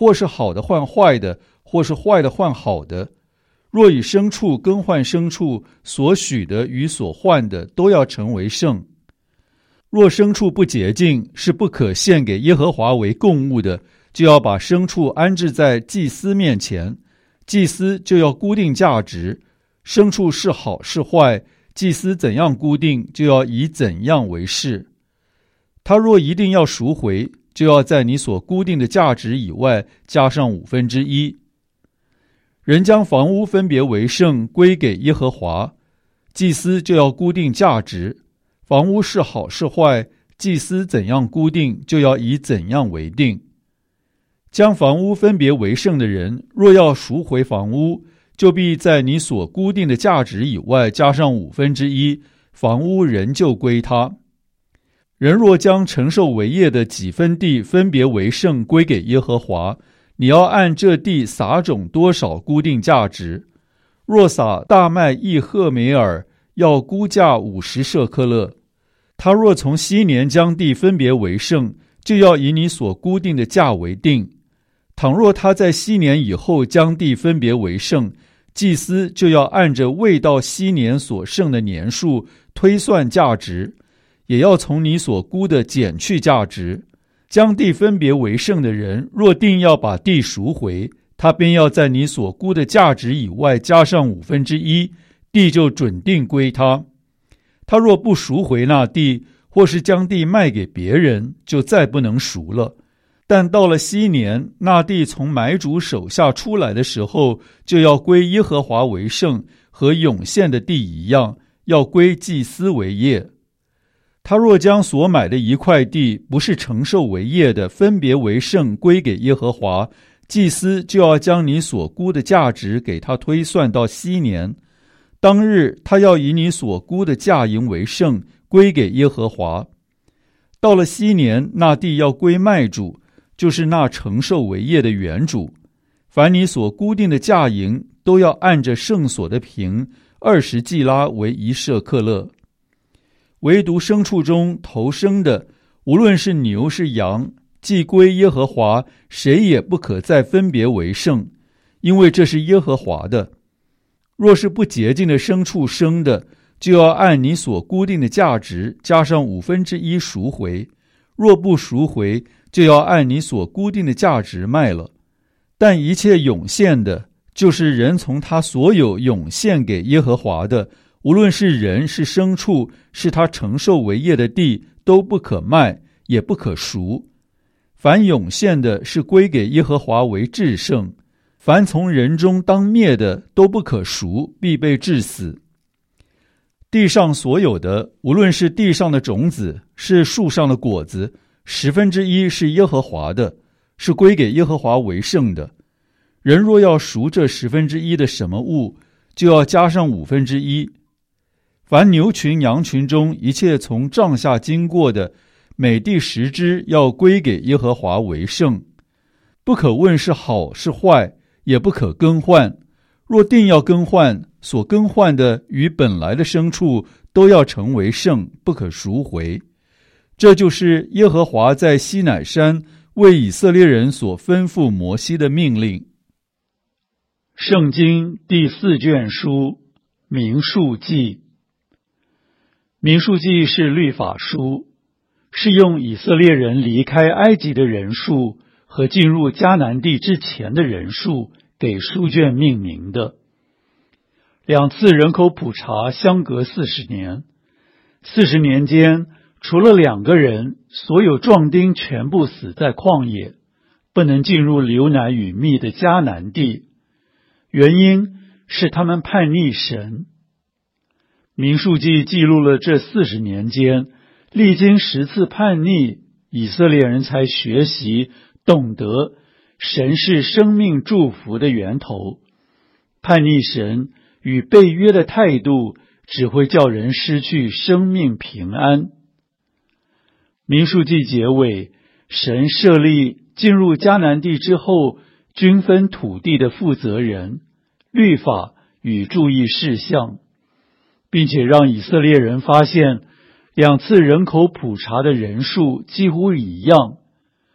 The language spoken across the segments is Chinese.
或是好的换坏的，或是坏的换好的。若以牲畜更换牲畜，所许的与所换的都要成为圣。若牲畜不洁净，是不可献给耶和华为供物的，就要把牲畜安置在祭司面前，祭司就要估定价值。牲畜是好是坏，祭司怎样估定，就要以怎样为是。他若一定要赎回，就要在你所估定的价值以外加上1/5。人将房屋分别为圣，归给耶和华，祭司就要估定价值。房屋是好是坏，祭司怎样估定，就要以怎样为定。将房屋分别为圣的人，若要赎回房屋，就必在你所估定的价值以外加上1/5，房屋仍旧归他。人若将承受为业的几分地分别为圣归给耶和华，你要按这地撒种多少估定价值。若撒大麦1赫梅尔，要估价50舍克勒。他若从昔年将地分别为圣，就要以你所估定的价为定。倘若他在昔年以后将地分别为圣，祭司就要按着未到昔年所剩的年数推算价值，也要从你所估的减去价值。将地分别为圣的人，若定要把地赎回，他便要在你所估的价值以外加上1/5，地就准定归他。他若不赎回那地，或是将地卖给别人，就再不能赎了。但到了昔年，那地从买主手下出来的时候，就要归耶和华为圣，和涌现的地一样，要归祭司为业。他若将所买的一块地不是承受为业的，分别为圣归给耶和华，祭司就要将你所估的价值给他推算到昔年。当日他要以你所估的价银为圣，归给耶和华。到了昔年，那地要归卖主，就是那承受为业的原主。凡你所估定的价银，都要按着圣所的平20季拉为1舍克勒。唯独牲畜中头生的，无论是牛是羊，既归耶和华，谁也不可再分别为圣，因为这是耶和华的。若是不洁净的牲畜生的，就要按你所估定的价值加上1/5赎回；若不赎回，就要按你所估定的价值卖了。但一切涌现的，就是人从他所有涌现给耶和华的，无论是人是牲畜，是他承受为业的地，都不可卖，也不可赎。凡涌现的，是归给耶和华为至圣。凡从人中当灭的，都不可赎，必被治死。地上所有的，无论是地上的种子，是树上的果子，1/10是耶和华的，是归给耶和华为圣的。人若要赎这1/10的什么物，就要加上1/5。凡牛群羊群中一切从帐下经过的，每第10只要归给耶和华为圣。不可问是好是坏，也不可更换。若定要更换，所更换的与本来的牲畜都要成为圣，不可赎回。这就是耶和华在西乃山为以色列人所吩咐摩西的命令。圣经第4卷书民数记。民数记是律法书，是用以色列人离开埃及的人数和进入迦南地之前的人数给书卷命名的。2次人口普查相隔40年，40年间，除了2个人，所有壮丁全部死在旷野，不能进入流奶与蜜的迦南地。原因是他们叛逆神。民数记记录了这40年间，历经10次叛逆，以色列人才学习懂得神是生命祝福的源头。叛逆神与背约的态度只会叫人失去生命平安。民数记结尾，神设立进入迦南地之后均分土地的负责人、律法与注意事项，并且让以色列人发现2次人口普查的人数几乎一样。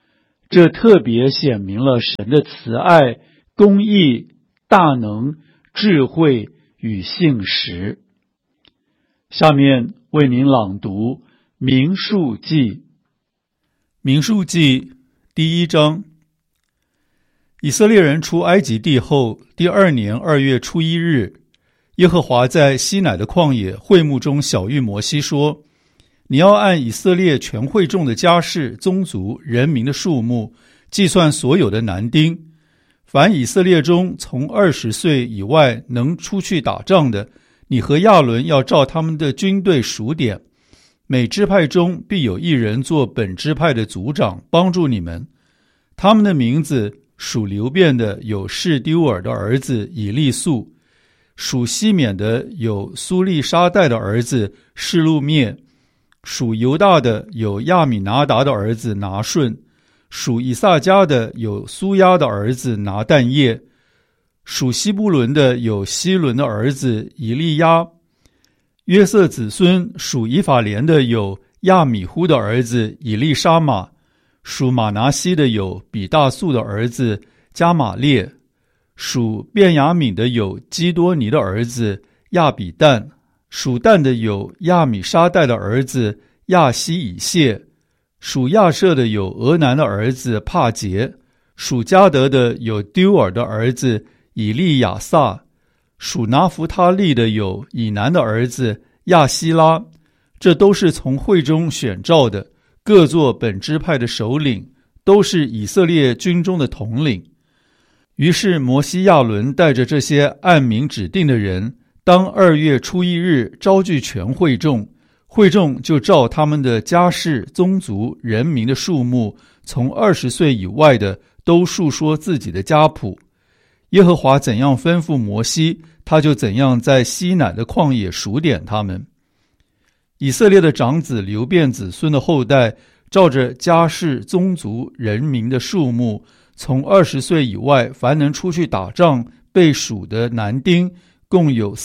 这特别显明了神的慈爱、公义、大能、智慧与信实。下面为您朗读民数记。 民数记第1章。以色列人出埃及地后，第2年2月初1日，耶和华在西乃的旷野会幕中晓谕摩西说：你要按以色列全会众的家室、宗族、人民的数目，计算所有的男丁。凡以色列中从20岁以外能出去打仗的，你和亚伦要照他们的军队数点。每支派中必有一人做本支派的族长，帮助你们。他们的名字：属流便的有示丢尔的儿子以利素，属西缅的有苏利沙代的儿子示路灭，属犹大的有亚米拿达的儿子拿顺，属以萨迦的有苏亚的儿子拿但业，属西布伦的有希伦的儿子以利亚。约瑟子孙属以法莲的有亚米忽的儿子以利沙玛，属马拿西的有比大素的儿子加玛列，属便雅悯的有基多尼的儿子亚比旦，属但的有亚米沙代的儿子亚希以谢，属亚舍的有俄南的儿子帕杰，属迦得的有丢尔的儿子以利亚撒，属拿弗他利的有以南的儿子亚希拉。这都是从会中选召的，各作本支派的首领，都是以色列军中的统领。于是摩西亚伦带着这些按名指定的人，当2月初1日招聚全会众，会众就照他们的家室、宗族、人民的数目，从20岁以外的都述说自己的家谱。耶和华怎样吩咐摩西，他就怎样在西乃的旷野数点他们。以色列的长子流便子孙的后代，照着家室、宗族、人民的数目，从20岁以外凡能出去打仗被数的男丁，共有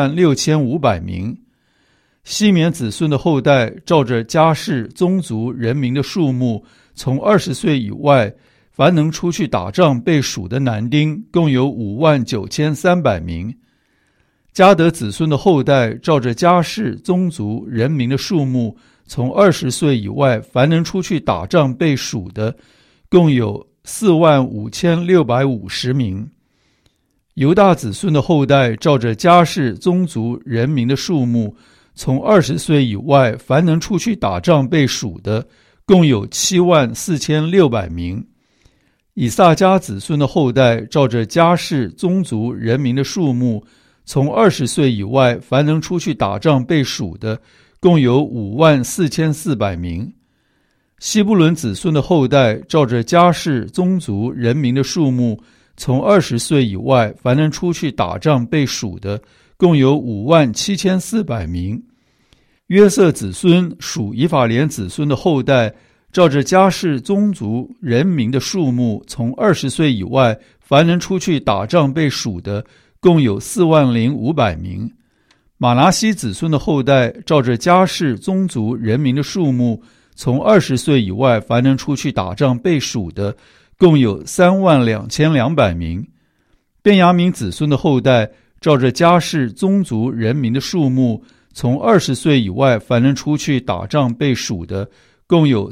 46500名。西缅子孙的后代，照着家室、宗族、人民的数目，从20岁以外凡能出去打仗被数的男丁，共有59300名。迦得子孙的后代，照着家室、宗族、人民的数目，从20岁以外凡能出去打仗被数的，共有45650名。犹大子孙的后代，照着家室、宗族、人民的数目，从20岁以外凡能出去打仗被数的，共有74600名。以萨迦子孙的后代，照着家室、宗族、人民的数目，从20岁以外凡能出去打仗被数的，共有54400名。西布伦子孙的后代，照着家室、宗族、人民的数目，从20岁以外凡能出去打仗被数的，共有57400名。约瑟子孙属以法莲子孙的后代，照着家室、宗族、人民的数目，从20岁以外凡能出去打仗被数的，共有40500名。马拿西子孙的后代，照着家室、宗族、人民的数目，从20岁以外凡能出去打仗被数的，共有32200名。便雅悯子孙的后代，照着家室、宗族、人民的数目，从20岁以外凡能出去打仗被数的，共有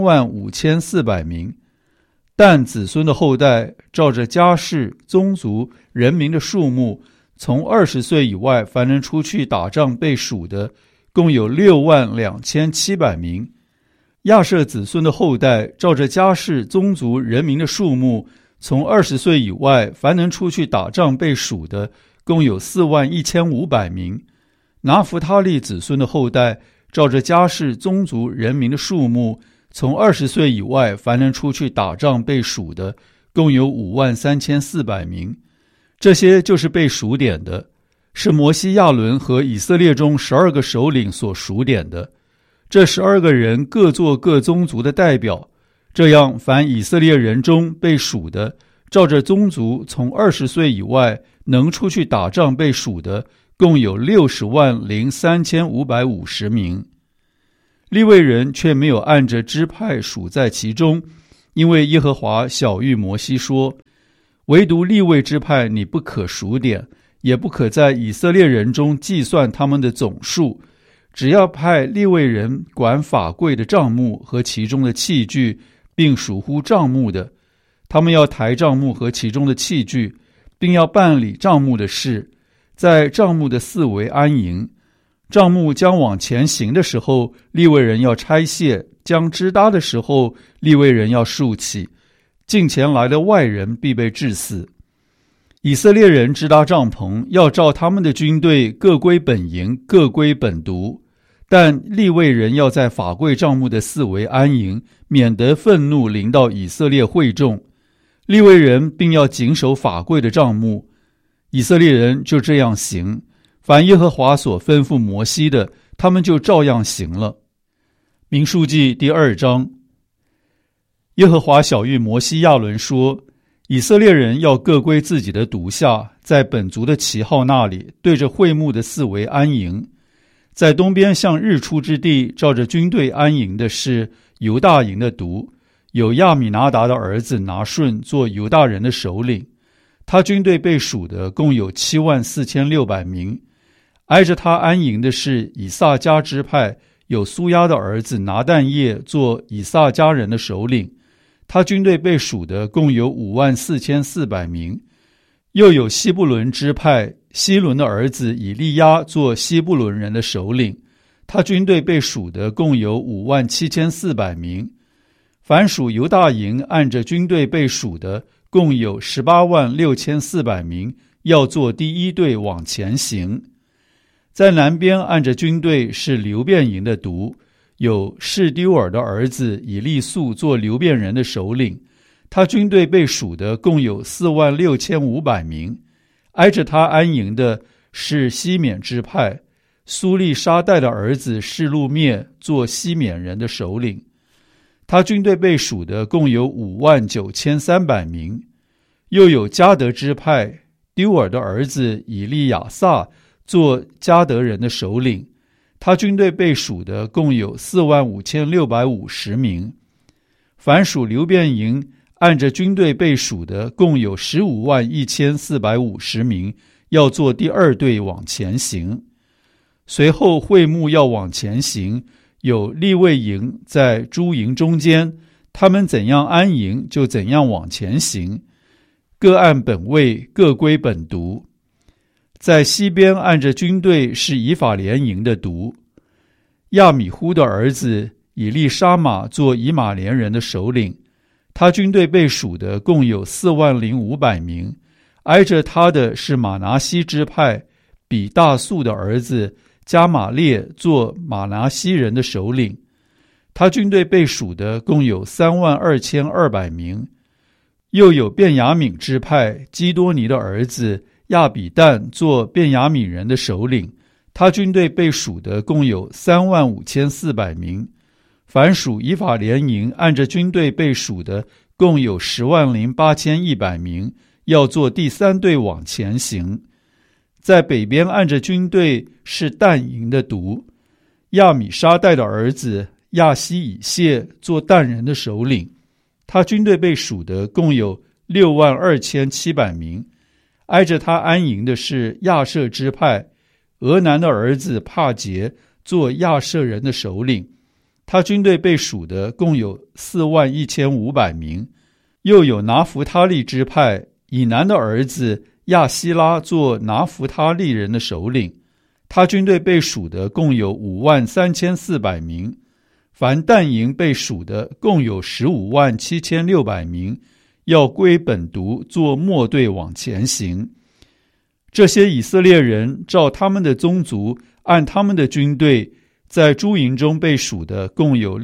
35400名。但子孙的后代，照着家室、宗族、人民的数目，从20岁以外凡能出去打仗被数的，共有62700名。亚舍子孙的后代，照着家室、宗族、人民的数目，从20岁以外凡能出去打仗被数的，共有41500名。拿弗他利子孙的后代，照着家室、宗族、人民的数目，从20岁以外凡能出去打仗被数的，共有53400名。这些就是被数点的，是摩西、亚伦和以色列中12个首领所数点的。这12个人各做各宗族的代表，这样凡以色列人中被数的，照着宗族从20岁以外能出去打仗被数的，共有603550名。利未人却没有按着支派数在其中， 因为耶和华晓谕摩西说，唯独利未支派你不可数点，也不可在以色列人中计算他们的总数，只要派利未人管法柜的帐幕和其中的器具，并属乎帐幕的，他们要抬帐幕和其中的器具，并要办理帐幕的事，在帐幕的四围安营。帐幕将往前行的时候，利未人要拆卸，将支搭的时候，利未人要竖起，近前来的外人必被治死。以色列人支搭帐篷，要照他们的军队各归本营，各归本族，但利未人要在法柜帐幕的四围安营，免得愤怒临到以色列会众。利未人并要谨守法柜的帐幕。以色列人就这样行，凡耶和华所吩咐摩西的，他们就照样行了。民数记第2章。耶和华晓谕摩西亚伦说，以色列人要各归自己的族下，在本族的旗号那里，对着会幕的四围安营。在东边向日出之地，照着军队安营的是犹大营的族，有亚米拿达的儿子拿顺做犹大人的首领，他军队被数的共有74600名。挨着他安营的是以萨迦支派，有苏亚的儿子拿但业做以萨迦人的首领，他军队被数的共有54400名。又有西布伦支派，希伦的儿子以利亚做西布伦人的首领，他军队被数的共有57400名。凡属犹大营按着军队被数的共有186400名，要做第一队往前行。在南边按着军队是流便营的族，有示丢尔的儿子以利素做流便人的首领，他军队被数的共有46500名。挨着他安营的是西缅支派，苏利沙代的儿子示路灭做西缅人的首领，他军队被数的共有59300名。又有迦德支派，丢尔的儿子以利亚撒做迦德人的首领，他军队被数的共有45650名。凡属流便营按着军队被数的共有151450名，要做第二队往前行。随后会幕要往前行，有利未营在诸营中间，他们怎样安营，就怎样往前行，各按本位，各归本族。在西边按着军队是以法莲营的族，亚米忽的儿子以利沙玛做以马莲人的首领，他军队被数的共有40500名。挨着他的是马拿西支派，比大素的儿子加玛列做马拿西人的首领，他军队被数的共有32200名。又有便雅悯支派，基多尼的儿子亚比旦做便雅悯人的首领，他军队被数的共有35400名。凡属以法莲营按着军队被数的共有108100名，要做第三队往前行。在北边按着军队是但营的族，亚米沙代的儿子亚希以谢做但人的首领，他军队被数的共有62700名。挨着他安营的是亚舍支派，俄南的儿子帕杰做亚舍人的首领，他军队被数的共有41500名。又有拿弗他利支派，以南的儿子亚希拉做拿弗他利人的首领，他军队被数的共有53400名。凡但营被数的共有157600名，要归本族做末队往前行。这些以色列人照他们的宗族，按他们的军队，在诸营中被数的共有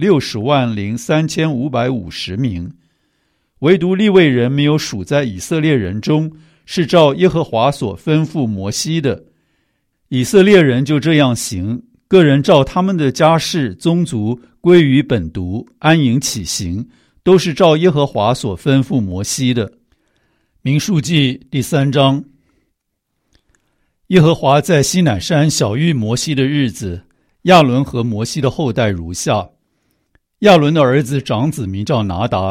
603550名。唯独利未人没有数在以色列人中，是照耶和华所吩咐摩西的。以色列人就这样行，个人照他们的家世宗族归于本族，安营起行，都是照耶和华所吩咐摩西的。民数记第3章。耶和华在西乃山晓谕摩西的日子，亚伦和摩西的后代如下：亚伦的儿子长子名叫拿达，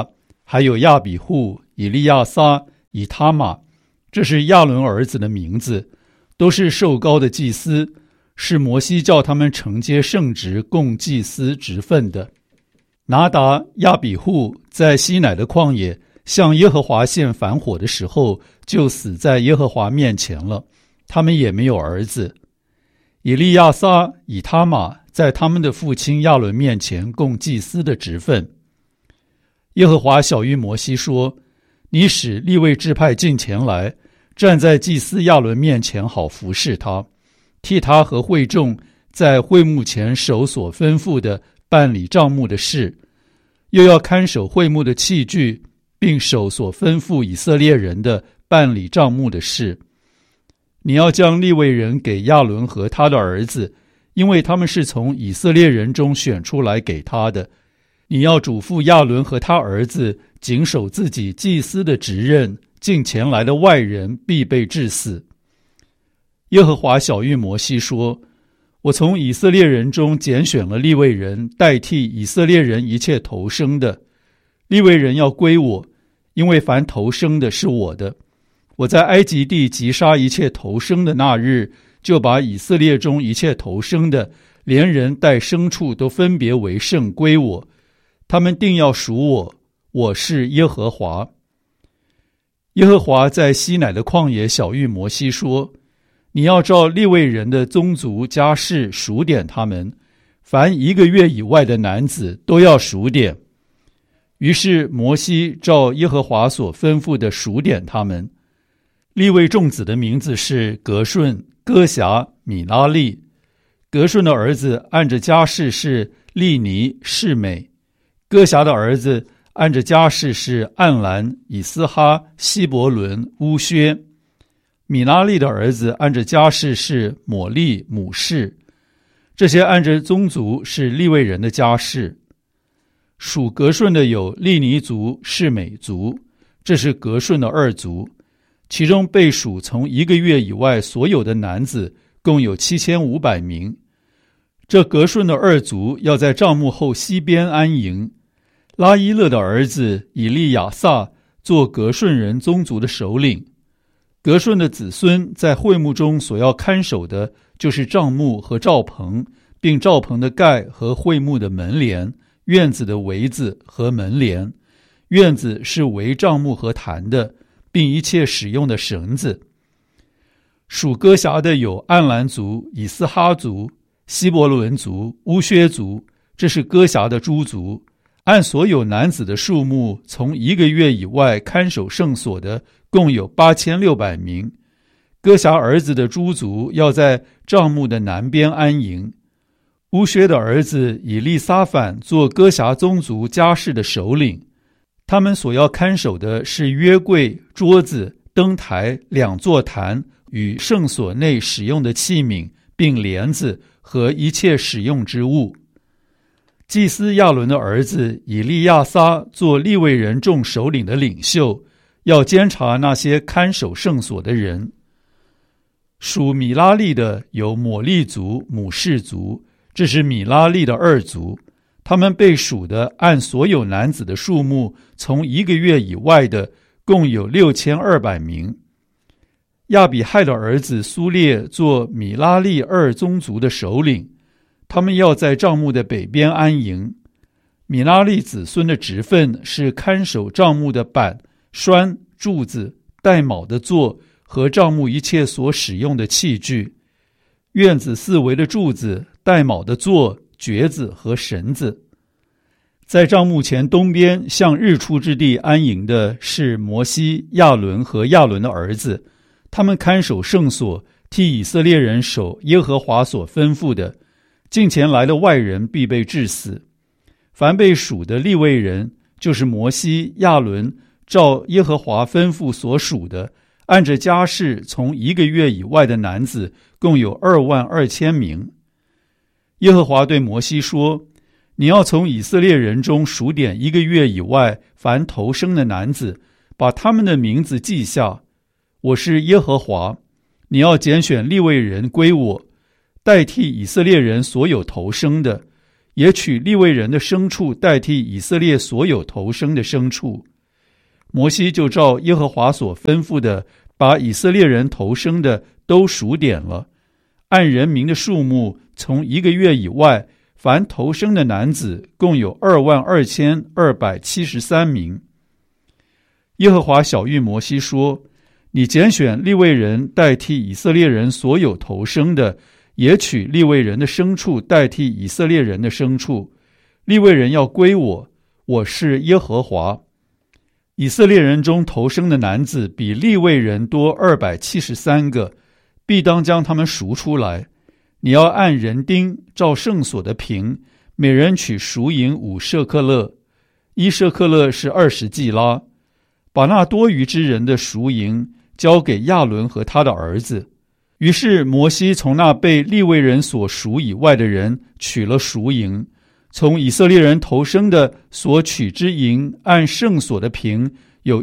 还有亚比户、以利亚撒、以他玛，这是亚伦儿子的名字，都是受膏的祭司，是摩西叫他们承接圣职，供祭司职分的。拿达、亚比户在西乃的旷野向耶和华献燔火的时候，就死在耶和华面前了，他们也没有儿子。以利亚撒、以他玛在他们的父亲亚伦面前供祭司的职分。耶和华晓谕摩西说：你使利未支派近前来，站在祭司亚伦面前，好服侍他，替他和会众在会幕前守所吩咐的办理帐幕的事，又要看守会幕的器具，并守所吩咐以色列人的办理帐幕的事。你要将利未人给亚伦和他的儿子，因为他们是从以色列人中选出来给他的。你要嘱咐亚伦和他儿子谨守自己祭司的职任，近前来的外人必被治死。耶和华晓谕摩西说：我从以色列人中拣选了利未人，代替以色列人一切头生的。利未人要归我，因为凡头生的是我的。我在埃及地击杀一切头生的那日，就把以色列中一切头生的，连人带牲畜都分别为圣归我。他们定要属我，我是耶和华。耶和华在西乃的旷野晓谕摩西说：你要照利未人的宗族家室数点他们，凡1个月以外的男子都要数点。于是摩西照耶和华所吩咐的数点他们。利未众子的名字是革顺、哥辖、米拉利。革顺的儿子按着家室是利尼、示美。哥辖的儿子按着家室是暗兰、以斯哈、希伯伦、乌薛。米拉利的儿子按着家室是抹利、母示。这些按着宗族是利未人的家室。属革顺的有利尼族、示美族，这是革顺的2族。其中被数从1个月以外所有的男子共有7500名。这革顺的2族要在帐幕后西边安营。拉伊勒的儿子以利亚撒做革顺人宗族的首领。革顺的子孙在会幕中所要看守的，就是帐幕和罩棚，并罩棚的盖和会幕的门帘，院子的围子和门帘。院子是围帐幕和坛的，并一切使用的绳子。属哥辖的有暗兰族、以斯哈族、希伯伦族、乌薛族，这是哥辖的诸族。按所有男子的数目，从1个月以外看守圣所的共有8600名。哥辖儿子的诸族要在帐幕的南边安营。乌薛的儿子以利撒反做哥辖宗族家室的首领。他们所要看守的是约柜、桌子、灯台、2座坛与圣所内使用的器皿，并帘子和一切使用之物。祭司亚伦的儿子以利亚撒做利未人众首领的领袖，要监察那些看守圣所的人。属米拉利的有抹利族、母示族，这是米拉利的2族。他们被数的按所有男子的数目，从1个月以外的共有6200名。亚比亥的儿子苏列做米拉利2宗族的首领。他们要在帐幕的北边安营。米拉利子孙的职分是看守帐幕的板、栓、柱子、带卯的座和帐幕一切所使用的器具。院子四围的柱子、带卯的座、橛子和绳子。在帐幕前东边向日出之地安营的是摩西、亚伦和亚伦的儿子，他们看守圣所，替以色列人守耶和华所吩咐的。近前来的外人必被治死。凡被数的利未人，就是摩西、亚伦照耶和华吩咐所属的，按着家室从1个月以外的男子共有22000名。耶和华对摩西说：你要从以色列人中数点1个月以外凡头生的男子，把他们的名字记下。我是耶和华。你要拣选利未人归我，代替以色列人所有头生的，也取利未人的牲畜代替以色列所有头生的牲畜。 摩西就照耶和华所吩咐的，把以色列人头生的都数点了，按人民的数目，从1个月以外，凡头生的男子共有22273名。耶和华晓谕摩西说：你拣选利未人代替以色列人所有头生的，也取利未人的牲畜代替以色列人的牲畜。利未人要归我，我是耶和华。以色列人中头生的男子比利未人多273个，必当将他们赎出来。你要按人丁，照圣所的平，每人取赎银5舍克勒，1舍克勒是20季拉。把那多余之人的赎银交给亚伦和他的儿子。于是摩西从那被利未人所赎以外的人取了赎银，从以色列人头生的所取之银，按圣所的平有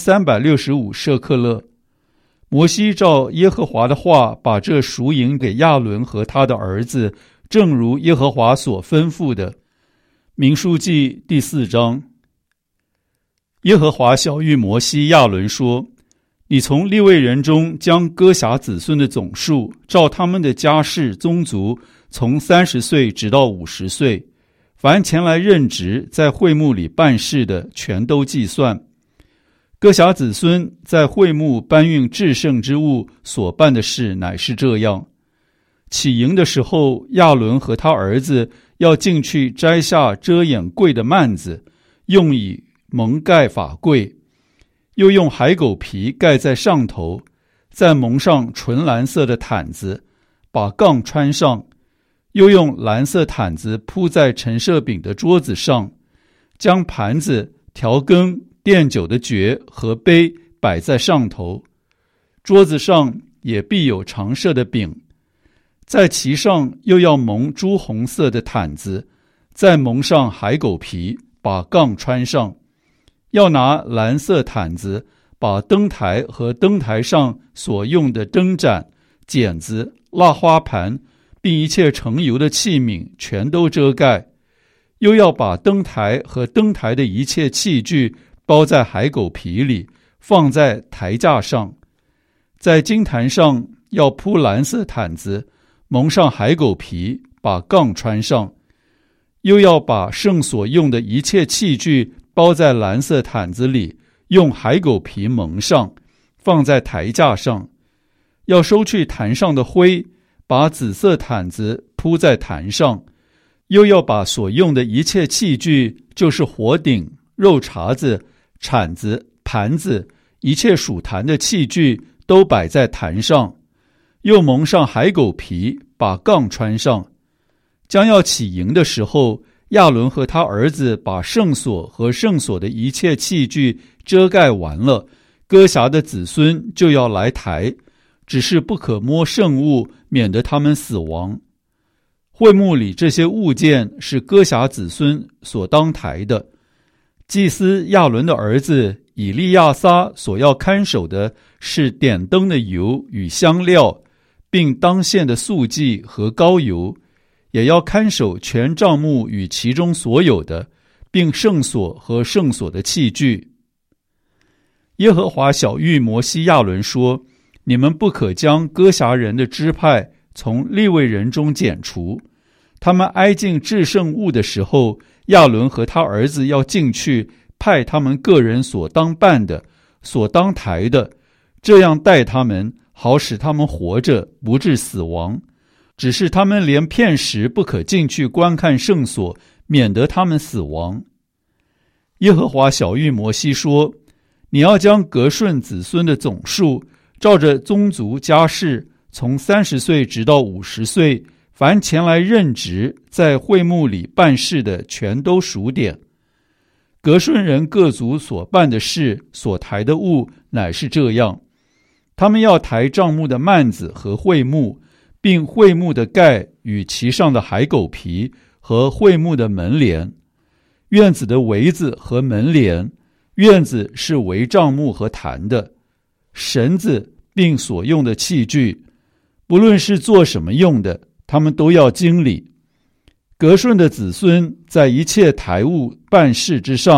1365舍克勒。摩西照耶和华的话，把这赎银给亚伦和他的儿子，正如耶和华所吩咐的。民数记第4章。耶和华晓谕摩西亚伦说：你从利未人中将哥辖子孙的总数，照他们的家世宗族，从30岁直到50岁，凡前来任职在会幕里办事的，全都计算。哥辖子孙在会幕搬运至圣之物所办的事乃是这样：起营的时候，亚伦和他儿子要进去摘下遮掩柜的幔子，用以蒙盖法柜，又用海狗皮盖在上头，再蒙上纯蓝色的毯子，把杠穿上，又用蓝色毯子铺在陈设饼的桌子上，将盘子、调羹、奠酒的爵和杯摆在上头，桌子上也必有常设的饼，在其上又要蒙朱红色的毯子，再蒙上海狗皮，把杠穿上。要拿蓝色毯子把灯台和灯台上所用的灯盏、剪子、蜡花盘，并一切盛油的器皿全都遮盖，又要把灯台和灯台的一切器具包在海狗皮里，放在台架上。在金坛上要铺蓝色毯子，蒙上海狗皮，把杠穿上，又要把圣所用的一切器具包在蓝色毯子里，用海狗皮蒙上，放在台架上。要收去坛上的灰，把紫色毯子铺在坛上，又要把所用的一切器具，就是火鼎、肉茬子、铲子、盘子，一切属坛的器具都摆在坛上，又蒙上海狗皮，把杠穿上。将要起营的时候，亚伦和他儿子把圣所和圣所的一切器具遮盖完了，哥辖的子孙就要来抬，只是不可摸圣物，免得他们死亡。会幕里这些物件是哥辖子孙所当抬的。祭司亚伦的儿子以利亚撒所要看守的是点灯的油与香料，并当献的素祭和膏油，也要看守全帐幕与其中所有的，并圣所和圣所的器具。耶和华晓谕摩西亚伦说：你们不可将哥辖人的支派从利未人中剪除。他们挨近至圣物的时候，亚伦和他儿子要进去，派他们个人所当办的、所当抬的，这样待他们，好使他们活着，不致死亡。只是他们连片时不可进去观看圣所，免得他们死亡。耶和华晓谕摩西说：你要将革顺子孙的总数，照着宗族家世，从30岁直到50岁，凡前来任职在会幕里办事的，全都数点。革顺人各族所办的事，所抬的物，乃是这样：他们要抬帐幕的幔子和会幕，并会幕的盖与其上的海狗皮，和会幕的门帘，院子的围子和门帘，院子是围帐幕和坛的，绳子并所用的器具，不论是做什么用的，他们都要经理。革顺的子孙在一切台务办事之上，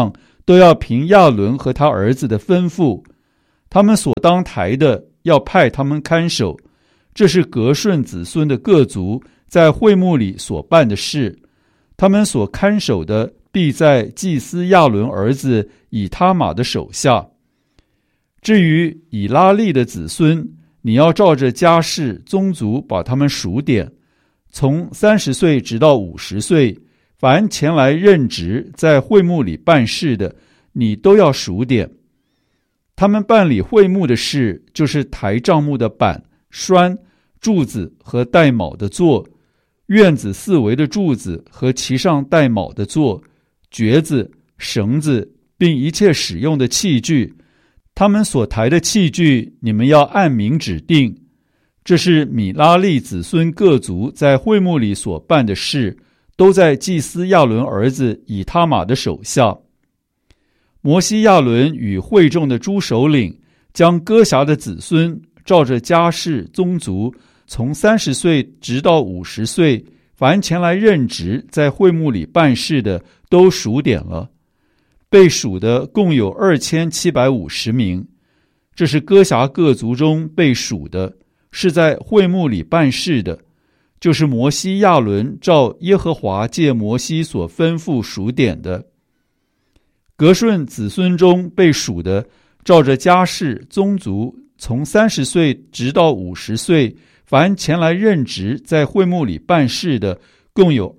都要凭亚伦和他儿子的吩咐，他们所当抬的要派他们看守，这是革顺子孙的各族在会幕里所办的事。他们所看守的必在祭司亚伦儿子以他玛的手下。至于以拉利的子孙，你要照着家世宗族把他们数点，从30岁直到50岁，凡前来任职在会幕里办事的，你都要数点。他们办理会幕的事，就是抬帐幕的板、栓、柱子和带铆的座，院子四围的柱子和其上带铆的座，橛子、绳子，并一切使用的器具。他们所抬的器具，你们要按名指定。这是米拉利子孙各族在会幕里所办的事，都在祭司亚伦儿子以他玛的手下。摩西亚伦与会众的诸首领，将哥辖的子孙照着家世宗族，从30岁直到50岁，凡前来任职在会幕里办事的，都数点了。被数的共有2750名，这是哥辖各族中被数的，是在会幕里办事的，就是摩西亚伦照耶和华借摩西所吩咐数点的。革顺子孙中被数的，照着家世宗族，从30岁直到50岁，凡前来任职在会幕里办事的，共有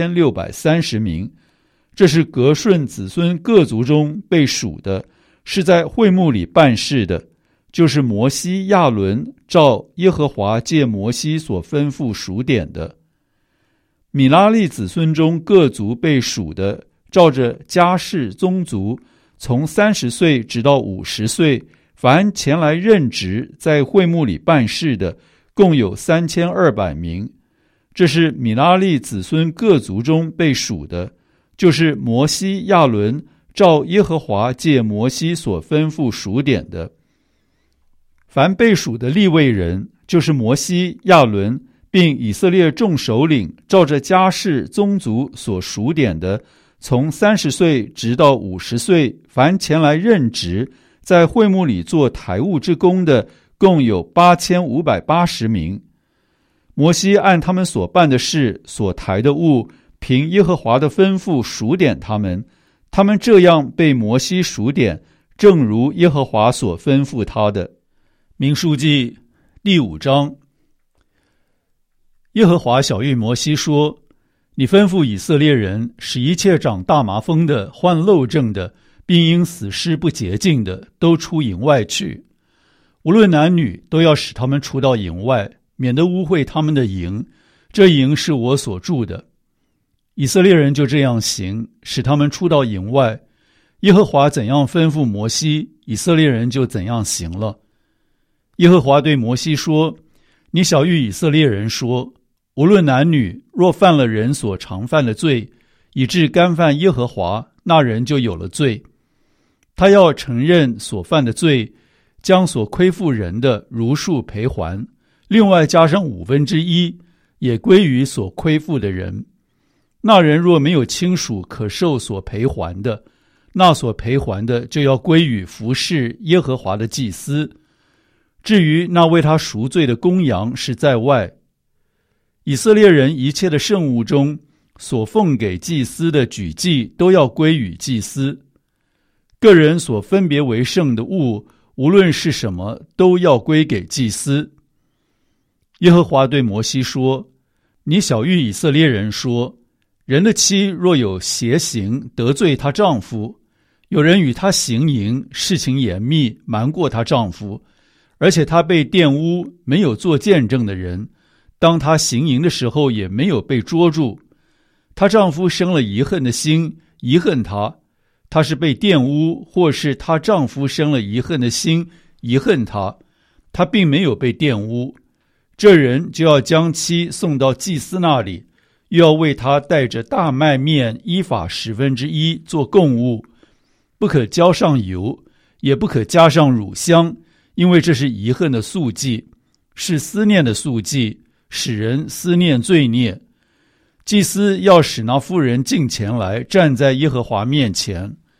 2630名。这是革顺子孙各族中被数的，是在会幕里办事的，就是摩西亚伦照耶和华借摩西所吩咐数点的。米拉利子孙中各族被数的，照着家世宗族，从30岁直到50岁，凡前来任职在会幕里办事的，共有3200名。这是米拉利子孙各族中被数的，就是摩西亚伦照耶和华借摩西所吩咐数点的。凡被数的利未人，就是摩西亚伦并以色列众首领照着家世宗族所数点的，从30岁直到50岁，凡前来任职在会幕里做台务之工的，共有8580名。摩西按他们所办的事，所抬的物，凭耶和华的吩咐数点他们，他们这样被摩西数点，正如耶和华所吩咐他的。民数记第5章。耶和华晓谕摩西说：你吩咐以色列人，使一切长大麻风的、患漏症的，并因死尸不洁净的，都出营外去。无论男女，都要使他们出到营外，免得污秽他们的营。这营是我所住的。以色列人就这样行，使他们出到营外。耶和华怎样吩咐摩西，以色列人就怎样行了。耶和华对摩西说：你晓谕以色列人说，无论男女，若犯了人所常犯的罪，以致干犯耶和华，那人就有了罪。他要承认所犯的罪，将所亏负人的如数赔还，另外加上1/5，也归于所亏负的人。那人若没有亲属可受所赔还的，那所赔还的就要归于服侍耶和华的祭司。至于那为他赎罪的公羊是在外。以色列人一切的圣物中所奉给祭司的举祭，都要归于祭司。个人所分别为圣的物，无论是什么，都要归给祭司。耶和华对摩西说：你晓谕以色列人说，人的妻若有邪行得罪她丈夫，有人与她行淫，事情严密，瞒过她丈夫，而且她被玷污，没有做见证的人，当她行淫的时候也没有被捉住，她丈夫生了疑恨的心，疑恨她，她是被玷污，或是她丈夫生了疑恨的心，疑恨她，她并没有被玷污，这人就要将妻送到祭司那里，又要为他带着大麦面依法1/10做供物，不可浇上油，也不可加上乳香，因为这是遗恨的素祭，是思念的素祭，使人思念罪孽。祭司要使那妇人进前来，站在耶和华面前。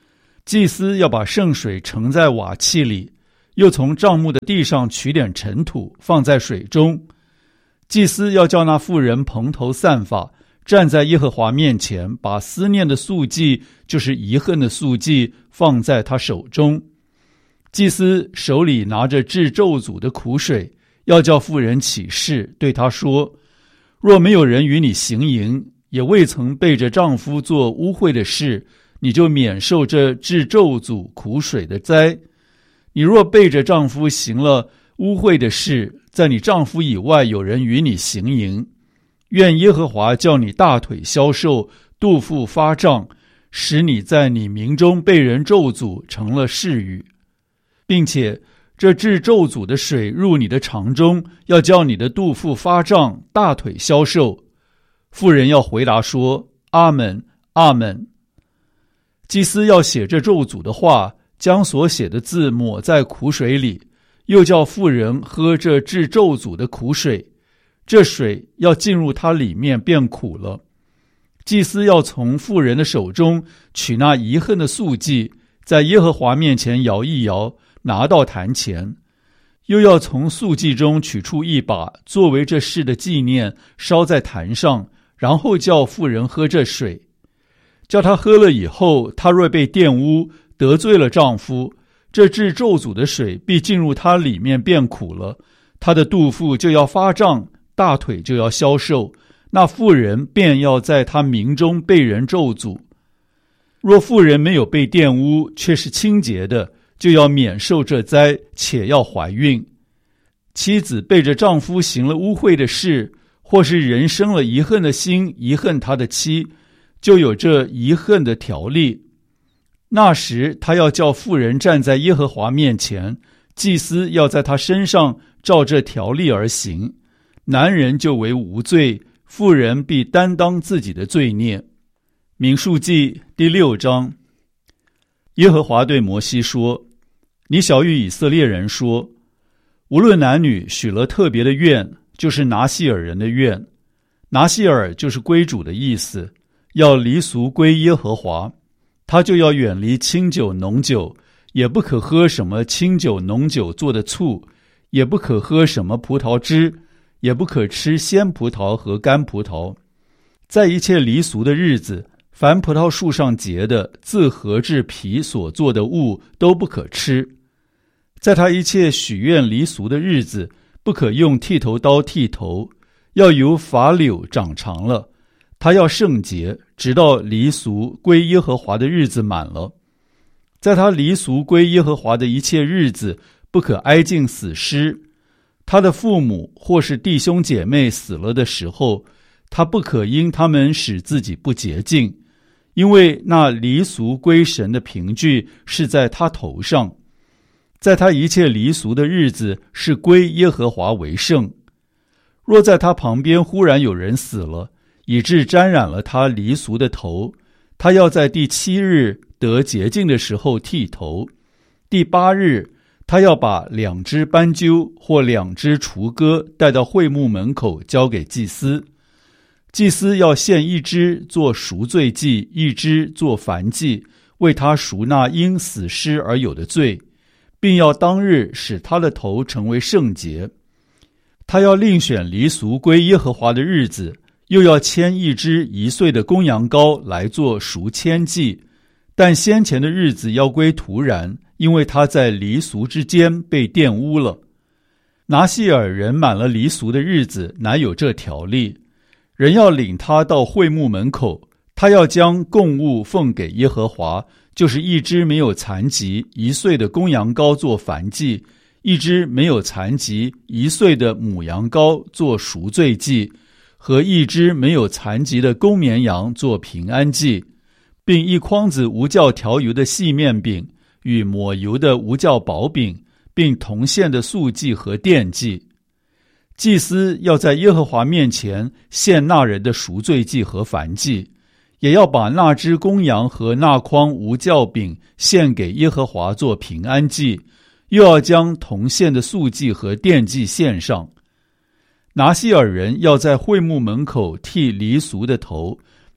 祭司要把圣水盛在瓦器里，又从帐幕的地上取点尘土放在水中。祭司要叫那妇人蓬头散发，站在耶和华面前，把思念的素祭，就是遗恨的素祭，放在他手中。祭司手里拿着治咒诅的苦水，要叫妇人起誓，对他说：若没有人与你行淫，也未曾背着丈夫做污秽的事，你就免受这治咒诅苦水的灾。你若背着丈夫行了污秽的事，在你丈夫以外有人与你行淫，愿耶和华叫你大腿消瘦，肚腹发胀，使你在你民中被人咒诅，成了誓语，并且这治咒诅的水入你的肠中，要叫你的肚腹发胀，大腿消瘦。妇人要回答说：阿们，阿们。祭司要写这咒诅的话，将所写的字抹在苦水里，又叫妇人喝这治咒诅的苦水，这水要进入它里面，变苦了。祭司要从妇人的手中取那遗恨的素祭，在耶和华面前摇一摇，拿到坛前，又要从素祭中取出一把，作为这事的纪念，烧在坛上，然后叫妇人喝这水。叫她喝了以后，她若被玷污，得罪了丈夫，这治咒诅的水必进入她里面，变苦了，她的肚腹就要发胀，大腿就要消瘦，那妇人便要在她民中被人咒诅。若妇人没有被玷污，却是清洁的，就要免受这灾，且要怀孕。妻子背着丈夫行了污秽的事，或是人生了遗恨的心，遗恨他的妻，就有这遗恨的条例。那时他要叫妇人站在耶和华面前，祭司要在他身上照这条例而行，男人就为无罪，妇人必担当自己的罪孽。民数记第6章。耶和华对摩西说：你晓谕以色列人说，无论男女许了特别的愿，就是拿细尔人的愿。拿细尔就是归主的意思，要离俗归耶和华。他就要远离清酒浓酒，也不可喝什么清酒浓酒做的醋，也不可喝什么葡萄汁，也不可吃鲜葡萄和干葡萄。在一切离俗的日子，凡葡萄树上结的自合制皮所做的物都不可吃。在他一切许愿离俗的日子，不可用剃头刀剃头，要由发柳长长了。他要圣洁，直到离俗归耶和华的日子满了。在他离俗归耶和华的一切日子，不可挨近死尸。他的父母或是弟兄姐妹死了的时候，他不可因他们使自己不洁净，因为那离俗归神的凭据是在他头上。在他一切离俗的日子，是归耶和华为圣。若在他旁边忽然有人死了，以致沾染了他离俗的头，他要在第7日得洁净的时候剃头。第8日，他要把2只斑鸠或2只雏鸽带到会幕门口，交给祭司。祭司要献1只做赎罪祭，1只做燔祭，为他赎那因死尸而有的罪，并要当日使他的头成为圣洁。他要另选离俗归耶和华的日子，又要牵1只1岁的公羊羔来做赎愆祭，但先前的日子要归徒然，因为他在离俗之间被玷污了。拿细尔人满了离俗的日子，乃有这条例，人要领他到会幕门口，他要将供物奉给耶和华，就是1只没有残疾1岁的公羊羔做燔祭，1只没有残疾1岁的母羊羔做赎罪祭，和1只没有残疾的公绵羊做平安祭，并1筐子无酵调油的细面饼与抹油的无酵薄饼，并同献的素祭和奠祭。祭司要在耶和华面前献那人的赎罪祭和燔祭，也要把那只公羊和那筐无酵饼献给耶和华做平安祭，又要将同献的素祭和奠祭献上。拿细尔人要在会幕门口剃离俗的头，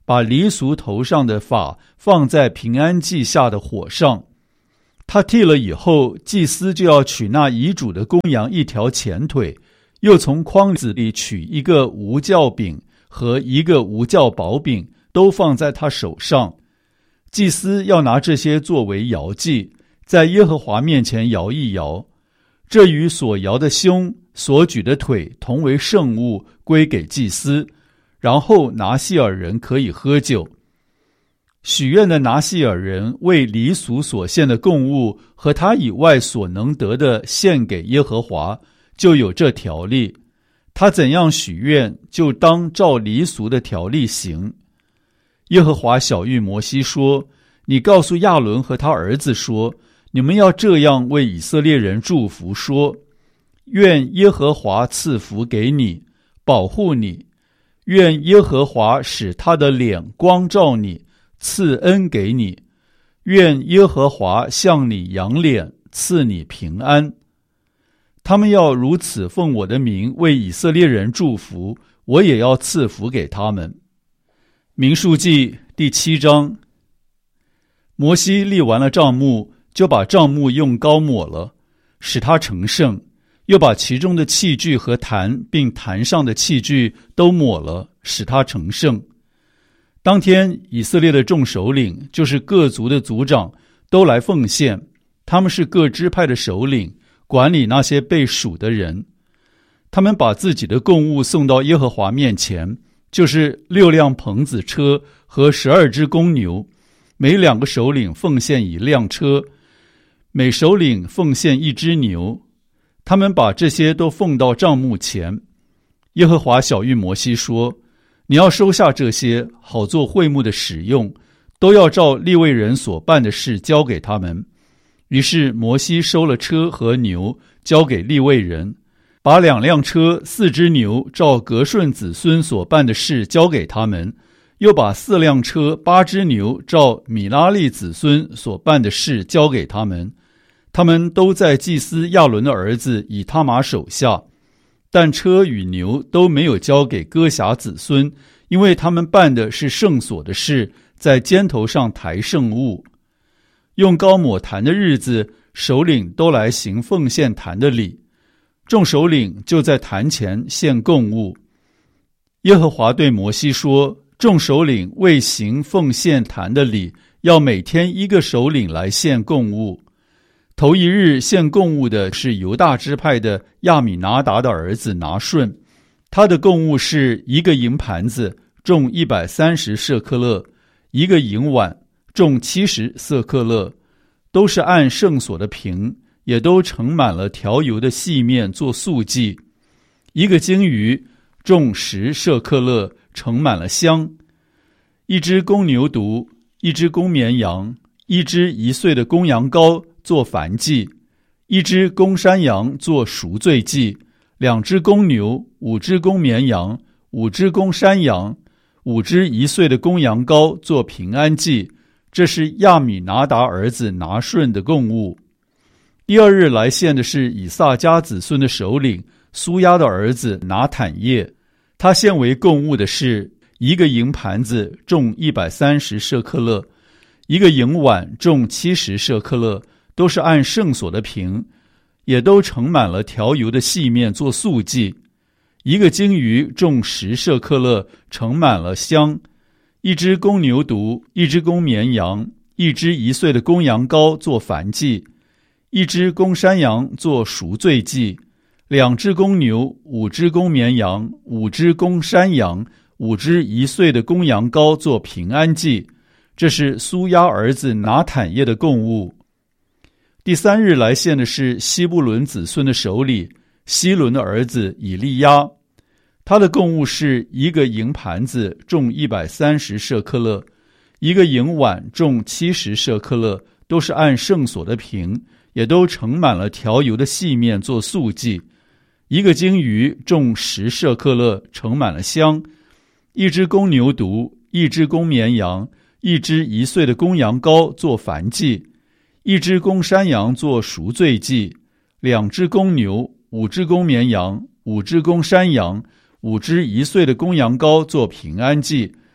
把离俗头上的发放在平安祭下的火上。他剃了以后，祭司就要取那遗嘱的公羊一条前腿，又从筐子里取一个无酵饼和一个无酵薄饼，都放在他手上。祭司要拿这些作为摇祭，在耶和华面前摇一摇，这与所摇的胸、所举的腿同为圣物，归给祭司。然后拿细尔人可以喝酒。许愿的拿细尔人为离俗所献的供物和他以外所能得的献给耶和华，就有这条例。他怎样许愿，就当照离俗的条例行。耶和华晓谕摩西说：你告诉亚伦和他儿子说，你们要这样为以色列人祝福说：愿耶和华赐福给你，保护你；愿耶和华使他的脸光照你，赐恩给你；愿耶和华向你扬脸，赐你平安。他们要如此奉我的名为以色列人祝福，我也要赐福给他们。民数记第7章。摩西立完了帐幕，就把帐幕用膏抹了，使它成圣，又把其中的器具和坛并坛上的器具都抹了，使它成圣。当天以色列的众首领，就是各族的族长，都来奉献，他们是各支派的首领，管理那些被数的人。他们把自己的供物送到耶和华面前，就是6辆棚子车和12只公牛，每2个首领奉献1辆车，每首领奉献1只牛。他们把这些都奉到帐幕前。耶和华晓谕摩西说：你要收下这些，好做会幕的使用，都要照利未人所办的事交给他们。于是摩西收了车和牛，交给利未人，把2辆车、4只牛照革顺子孙所办的事交给他们，又把4辆车、8只牛照米拉利子孙所办的事交给他们。他们都在祭司亚伦的儿子以他玛手下，但车与牛都没有交给哥辖子孙，因为他们办的是圣所的事，在肩头上抬圣物。用膏抹坛的日子，首领都来行奉献坛的礼，众首领就在坛前献供物。耶和华对摩西说：众首领为行奉献坛的礼，要每天1个首领来献供物。头1日献供物的是犹大支派的亚米拿达的儿子拿顺，他的供物是1个银盘子，重130舍克勒；1个银碗，重70舍克勒，都是按圣所的平，也都盛满了调油的细面做素祭；一个鲸鱼重10舍克勒，盛满了香；一只公牛犊，一只公绵羊，一只1岁的公羊羔做燔祭，一只公山羊做赎罪祭，2只公牛，5只公绵羊，5只公山羊，5只1岁的公羊羔做平安祭。这是亚米拿达儿子拿顺的供物。第2日来献的是以撒家子孙的首领苏押的儿子拿坦叶，他献为供物的是1个银盘子，重130舍克勒；1个银碗，重70舍克勒，都是按圣所的平，也都盛满了调油的细面做素祭；一个鲸鱼重10舍克勒，盛满了香；一只公牛犊，一只公绵羊，一只1岁的公羊羔做燔祭；一只公山羊做赎罪祭；2只公牛，5只公绵羊，5只公山羊，5只1岁的公羊羔做平安祭。这是苏押儿子拿坦叶的供物。第3日来献的是西布伦子孙的首领希伦的儿子以利亚，他的供物是1个银盘子，重130舍克勒；1个银碗，重70舍克勒，都是按圣所的平，也都盛满了调油的细面做素祭；一个鲸鱼重10舍克勒，盛满了香；一只公牛犊，一只公绵羊，一只1岁的公羊羔做燔祭；一只公山羊做赎罪祭；2只公牛，5只公绵羊，5只公山羊，5只1岁的公羊羔做平安祭。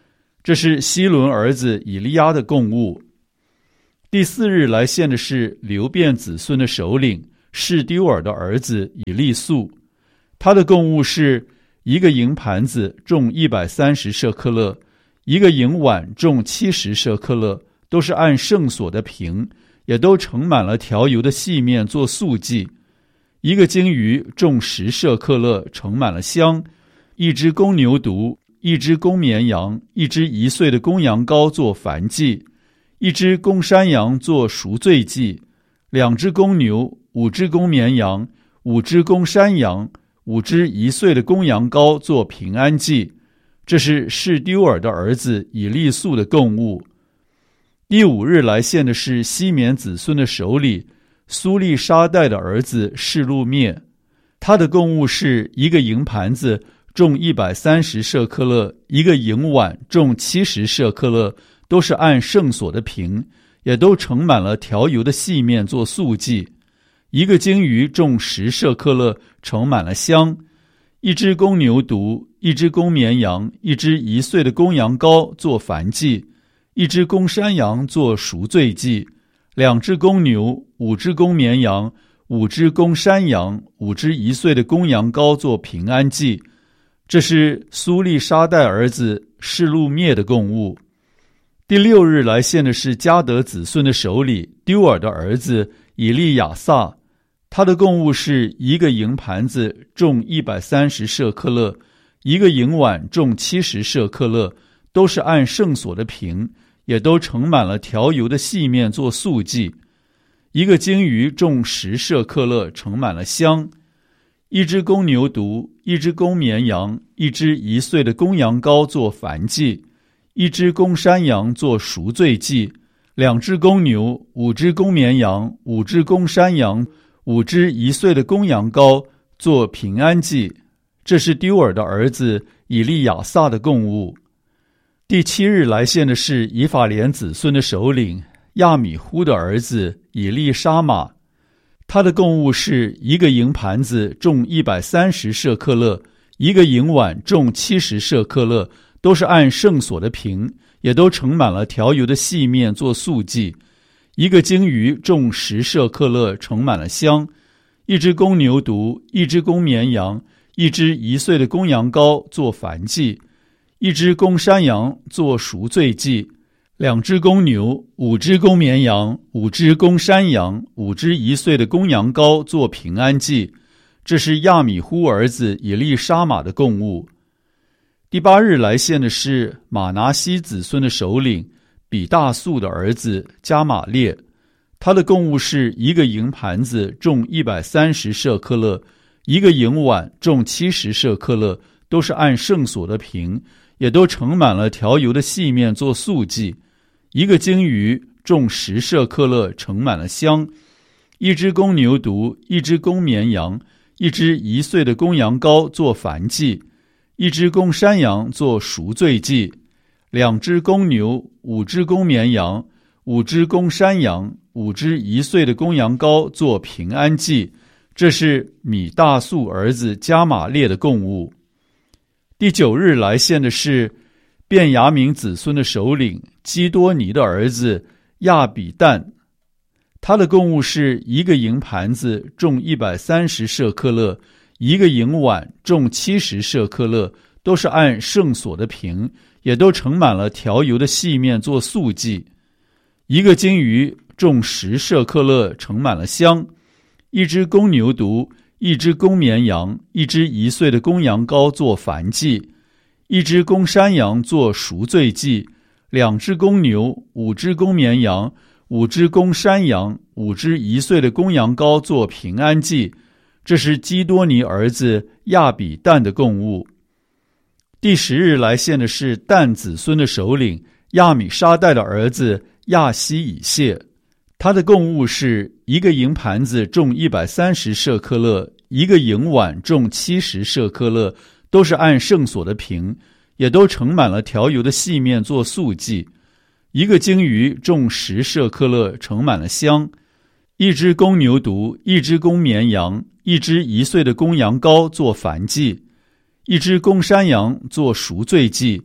这是希伦儿子以利亚的供物。第4日来献的是流便子孙的首领示丢尔的儿子以利素，他的供物是一个银盘子重130舍克勒，一个银碗重70舍克勒，都是按圣所的平，也都盛满了调油的细面做素祭。一个鲸鱼重10舍克勒，盛满了香。一只公牛犊，一只公绵羊，一只1岁的公羊羔做燔祭，一只公山羊做赎罪祭，2只公牛，5只公绵羊，5只公山羊，5只1岁的公羊羔做平安祭。这是示丢尔的儿子以利素的供物。第5日来献的是西缅子孙的首领苏利沙代的儿子示路灭，他的供物是一个银盘子重130舍克勒，一个银碗重70舍克勒，都是按圣所的平，也都盛满了调油的细面做素祭。一个鲸鱼重10舍克勒，盛满了香。一只公牛犊，一只公绵羊，一只1岁的公羊羔做燔祭，一只公山羊做赎罪祭，2只公牛，5只公绵羊，5只公山羊，5只1岁的公羊羔做平安祭。这是苏利沙代儿子示路灭的供物。第6日来献的是迦得子孙的首领丢尔的儿子以利亚撒，他的供物是一个银盘子重130舍克勒，一个银碗重70舍克勒，都是按圣所的平，也都盛满了调油的细面做素祭。一个鲸鱼重10舍克勒，盛满了香。一只公牛犊，一只公绵羊，一只1岁的公羊羔做燔祭，一只公山羊做赎罪祭，2只公牛，5只公绵羊，5只公山羊，5只1岁的公羊羔做平安祭。这是丢尔的儿子以利亚撒的供物。第7日来献的是以法莲子孙的首领亚米忽的儿子以利沙玛，他的供物是一个银盘子重130舍克勒，一个银碗重70舍克勒，都是按圣所的平，也都盛满了调油的细面做素祭。一个鲸鱼重10舍克勒，盛满了香。一只公牛犊，一只公绵羊，一只1岁的公羊羔做燔祭，一只公山羊做赎罪祭，2只公牛，5只公绵羊，5只公山羊，5只1岁的公羊羔做平安祭。这是亚米忽儿子以利沙玛的供物。第8日来献的是马拿西子孙的首领比大素的儿子加玛列，他的供物是一个银盘子重130舍克勒，一个银碗重70舍克勒，都是按圣所的平，也都盛满了调油的细面做素祭。一个鲸鱼重10舍克勒，盛满了香。一只公牛犊，一只公绵羊，一只1岁的公羊羔做燔祭，一只公山羊做赎罪祭，2只公牛，5只公绵羊，5只公山羊，5只1岁的公羊羔做平安祭。这是米大素儿子加玛列的供物。第9日来献的是便雅悯子孙的首领基多尼的儿子亚比旦，他的供物是一个银盘子重130舍克勒，一个银碗重70舍克勒，都是按圣所的平，也都盛满了调油的细面做素祭。一个鲸鱼重10舍克勒，盛满了香。一只公牛犊，一只公绵羊，一只1岁的公羊羔做燔祭，一只公山羊做赎罪祭，2只公牛，5只公绵羊，5只公山羊，5只1岁的公羊羔做平安祭。这是基多尼儿子亚比旦的供物。第10日来献的是但子孙的首领亚米沙代的儿子亚希以谢，他的供物是一个银盘子重130舍克勒，一个银碗重70舍克勒，都是按圣所的平，也都盛满了调油的细面做素祭。一个鲸鱼重10舍克勒，盛满了香。一只公牛犊，一只公绵羊，一只1岁的公羊羔做燔祭，一只公山羊做赎罪祭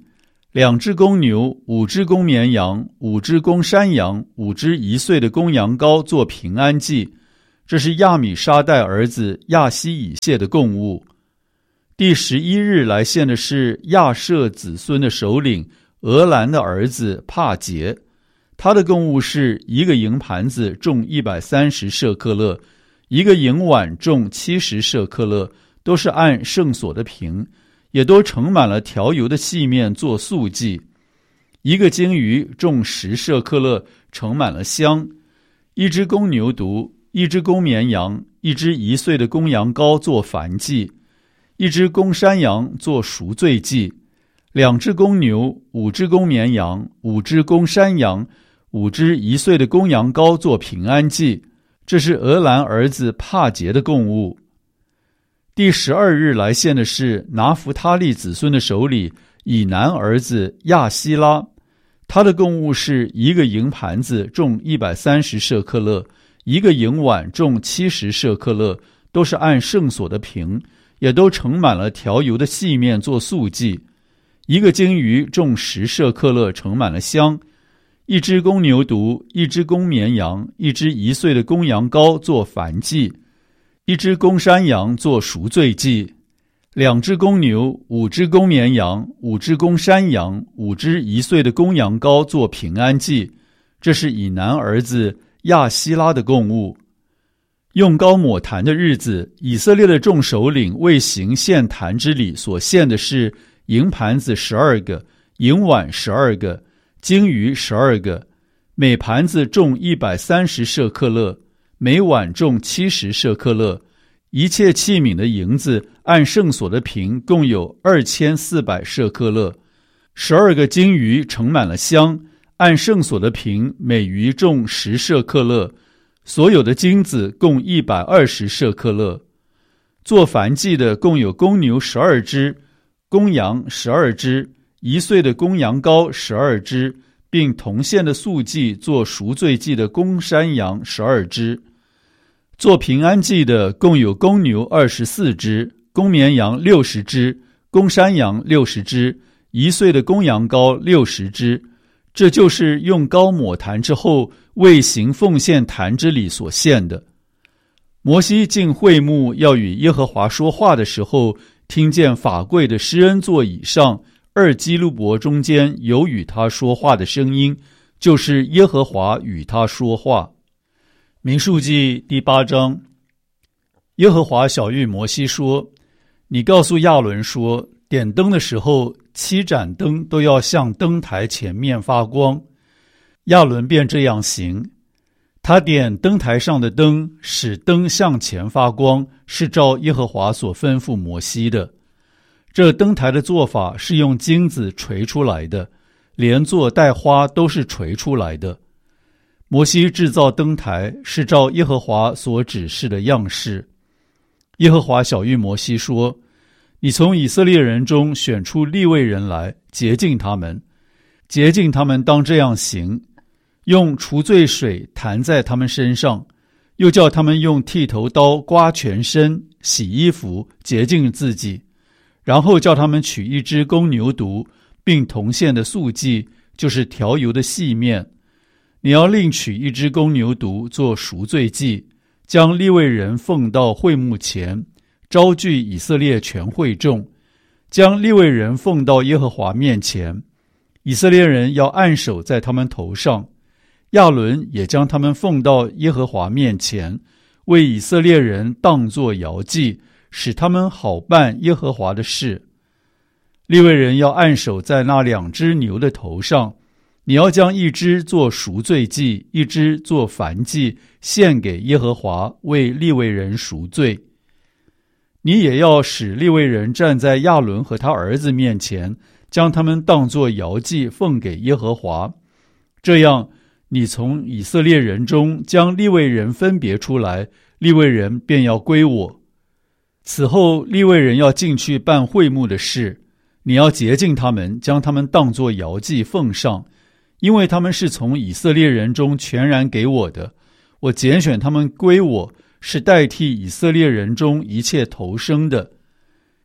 2只公牛，5只公绵羊，5只公山羊，5只1岁的公羊羔做平安祭，这是亚米沙代儿子亚希以谢的供物。第11日来献的是亚舍子孙的首领俄兰的儿子帕杰，他的供物是1个银盘子重130舍克勒，1个银碗重70舍克勒，都是按圣所的平，也都盛满了调油的细面做素祭。1个鲸鱼重10舍克勒，盛满了香。1只公牛犊，1只公绵羊，1只1岁的公羊羔做燔祭，1只公山羊做赎罪祭，2只公牛，5只公绵羊，5只公山羊，5只1岁的公羊羔做平安祭，这是俄兰儿子帕杰的供物。第12日来献的是拿弗他利子孙的首领以南儿子亚希拉，他的供物是1个银盘子重130舍克勒，1个银碗重70舍克勒，都是按圣所的平，也都盛满了调油的细面做素祭。1个鲸鱼重10舍克勒，盛满了香。1只公牛犊，1只公绵羊，1只1岁的公羊羔做燔祭，1只公山羊做赎罪祭，2只公牛，5只公绵羊，5只公山羊，5只1岁的公羊羔做平安祭，这是以南儿子亚希拉的供物。用膏抹坛的日子，以色列的众首领为行献坛之礼所献的是银盘子12个，银碗12个，鲸鱼12个，每盘子重130舍克勒，每碗重70舍克勒。一切器皿的银子按圣所的平共有2400舍克勒。12个鲸鱼盛满了香，按圣所的平每鱼重10舍克勒，所有的金子共120舍克勒。做燔祭的共有公牛12只，公羊12只，1岁的公羊羔12只，并同献的素祭做赎罪祭的公山羊12只。做平安祭的共有公牛24只，公绵羊60只，公山羊60只，1岁的公羊羔60只。这就是用膏抹坛之后为行奉献坛之礼所献的。摩西进会幕要与耶和华说话的时候，听见法柜的施恩座以上2基路伯中间有与他说话的声音，就是耶和华与他说话。民数记第8章，耶和华晓谕摩西说：你告诉亚伦说，点灯的时候7盏灯都要向灯台前面发光。亚伦便这样行，他点灯台上的灯，使灯向前发光，是照耶和华所吩咐摩西的。这灯台的做法是用金子锤出来的，连座带花都是锤出来的。摩西制造灯台是照耶和华所指示的样式。耶和华晓谕摩西说：你从以色列人中选出利未人来，洁净他们。洁净他们当这样行，用除罪水弹在他们身上，又叫他们用剃头刀刮全身，洗衣服，洁净自己。然后叫他们取1只公牛犊，并同献的素祭，就是调油的细面。你要另取1只公牛犊做赎罪祭，将利未人奉到会幕前，招聚以色列全会众，将利未人奉到耶和华面前。以色列人要按手在他们头上，亚伦也将他们奉到耶和华面前，为以色列人当作摇祭，使他们好办耶和华的事。利未人要按手在那2只牛的头上，你要将1只做赎罪祭，1只做燔祭，献给耶和华，为利未人赎罪。你也要使利未人站在亚伦和他儿子面前，将他们当作摇祭奉给耶和华。这样，你从以色列人中将利未人分别出来，利未人便要归我。此后，利未人要进去办会幕的事，你要洁净他们，将他们当作摇祭奉上，因为他们是从以色列人中全然给我的，我拣选他们归我，是代替以色列人中一切头生的。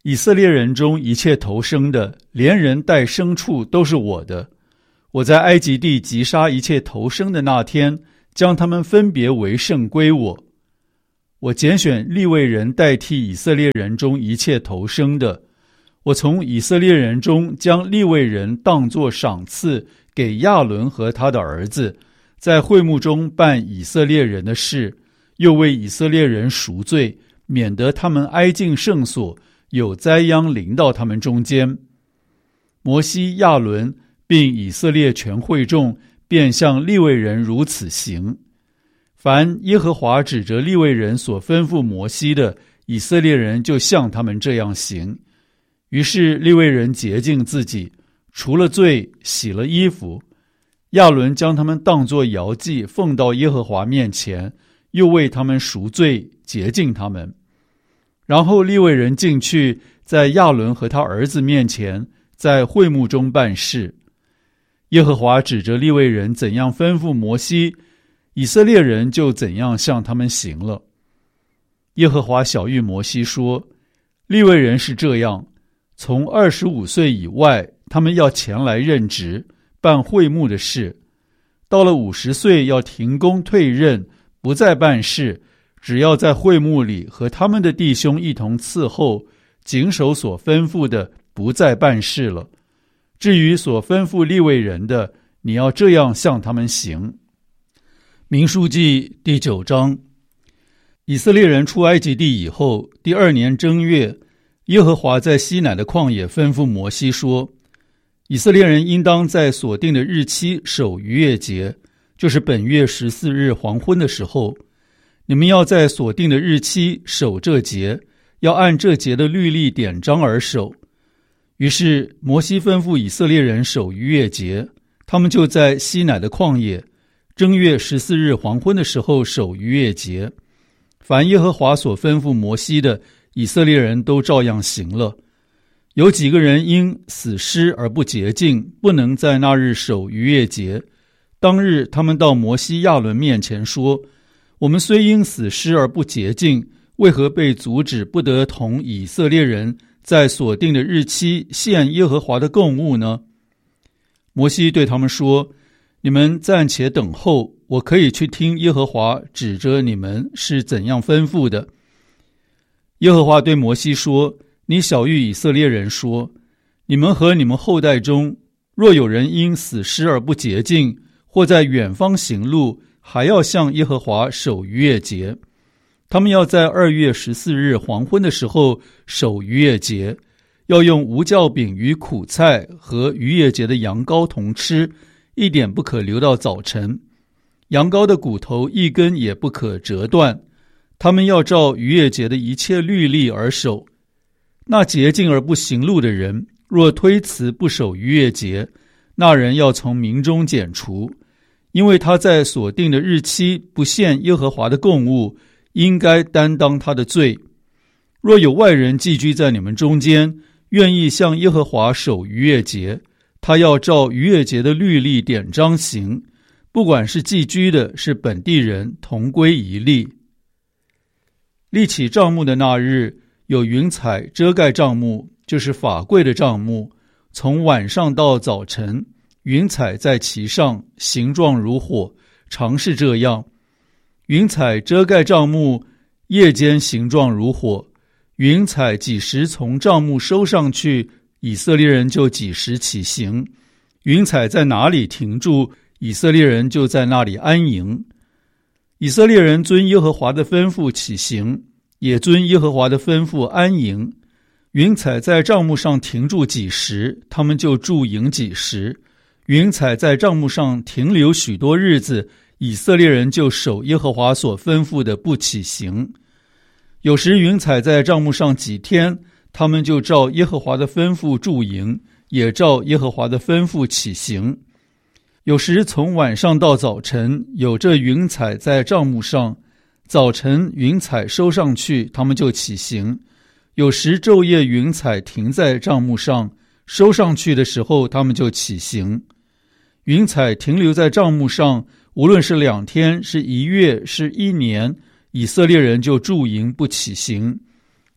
以色列人中一切头生的，连人带牲畜都是我的。我在埃及地击杀一切头生的那天，将他们分别为圣归我。我拣选利未人代替以色列人中一切头生的。我从以色列人中将利未人当作赏赐给亚伦和他的儿子，在会幕中办以色列人的事，又为以色列人赎罪，免得他们挨近圣所，有灾殃临到他们中间。摩西、亚伦并以色列全会众便向利未人如此行。凡耶和华指着利未人所吩咐摩西的，以色列人就向他们这样行。于是利未人洁净自己，除了罪，洗了衣服。亚伦将他们当作摇祭奉到耶和华面前，又为他们赎罪，洁净他们。然后利未人进去，在亚伦和他儿子面前，在会幕中办事。耶和华指着利未人怎样吩咐摩西，以色列人就怎样向他们行了。耶和华晓谕摩西说，利未人是这样，从25岁以外，他们要前来任职，办会幕的事。到了50岁，要停工退任，不再办事，只要在会幕里和他们的弟兄一同伺候，谨守所吩咐的，不再办事了。至于所吩咐利未人的，你要这样向他们行。民数记第9章。以色列人出埃及地以后，第2年正月，耶和华在西乃的旷野吩咐摩西说，以色列人应当在所定的日期守逾越节，就是本月14日黄昏的时候。你们要在所定的日期守这节，要按这节的律例典章而守。于是摩西吩咐以色列人守逾越节，他们就在西乃的旷野，正月14日黄昏的时候守逾越节。凡耶和华所吩咐摩西的，以色列人都照样行了。有几个人因死尸而不洁净，不能在那日守逾越节。当日他们到摩西、亚伦面前说，我们虽因死尸而不洁净，为何被阻止不得同以色列人在所定的日期献耶和华的供物呢？摩西对他们说，你们暂且等候，我可以去听耶和华指着你们是怎样吩咐的。耶和华对摩西说，你晓谕以色列人说，你们和你们后代中，若有人因死尸而不洁净，或在远方行路，还要向耶和华守逾越节。他们要在2月14日黄昏的时候守逾越节，要用无酵饼与苦菜和逾越节的羊羔同吃，一点不可留到早晨。羊羔的骨头一根也不可折断。他们要照逾越节的一切律例而守。那洁净而不行路的人，若推辞不守逾越节，那人要从民中剪除，因为他在所定的日期不献耶和华的供物，应该担当他的罪。若有外人寄居在你们中间，愿意向耶和华守逾越节，他要照逾越节的律例典章行，不管是寄居的，是本地人，同归一例。立起帐幕的那日，有云彩遮盖帐幕，就是法柜的帐幕，从晚上到早晨，云彩在其上，形状如火，常是这样。云彩遮盖帐幕，夜间形状如火。云彩几时从帐幕收上去，以色列人就几时起行。云彩在哪里停住，以色列人就在那里安营。以色列人遵耶和华的吩咐起行，也遵耶和华的吩咐安营。云彩在帐幕上停住几时，他们就驻营几时。云彩在帐幕上停留许多日子，以色列人就守耶和华所吩咐的不起行。有时云彩在帐幕上几天，他们就照耶和华的吩咐驻营，也照耶和华的吩咐起行。有时从晚上到早晨，有这云彩在帐幕上，早晨云彩收上去，他们就起行。有时昼夜云彩停在帐幕上，收上去的时候，他们就起行。云彩停留在帐幕上，无论是2天，是1月，是1年，以色列人就驻营不起行。